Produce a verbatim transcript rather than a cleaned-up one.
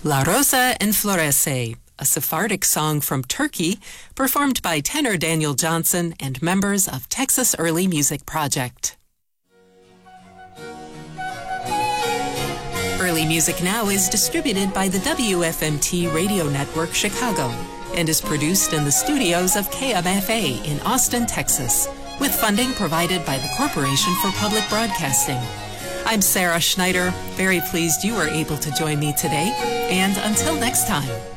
La Rosa Enflorece, a Sephardic song from Turkey, performed by tenor Daniel Johnson and members of Texas Early Music Project. Early Music Now is distributed by the W F M T Radio Network Chicago and is produced in the studios of K M F A in Austin, Texas, with funding provided by the Corporation for Public Broadcasting. I'm Sarah Schneider, very pleased you were able to join me today, and until next time.